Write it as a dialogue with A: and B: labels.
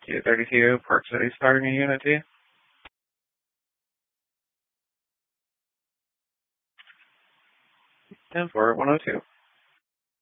A: Q32, Park City starting a Unity. 10-4, 102.